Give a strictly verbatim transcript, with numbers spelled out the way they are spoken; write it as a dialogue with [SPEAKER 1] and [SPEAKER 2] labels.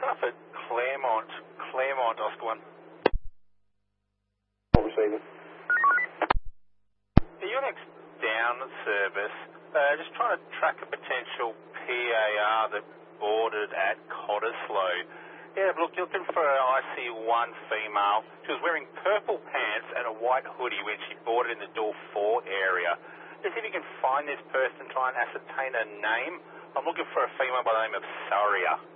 [SPEAKER 1] Stuff at Claremont, Claremont, Oscar one.
[SPEAKER 2] Receiving.
[SPEAKER 1] Your next down service, uh, just trying to track a potential P A R that boarded at Cottesloe. Yeah, look, you're looking for an I C one female. She was wearing purple pants and a white hoodie when she boarded in the door four area. Just if you can find this person, try and ascertain her name. I'm looking for a female by the name of Saria.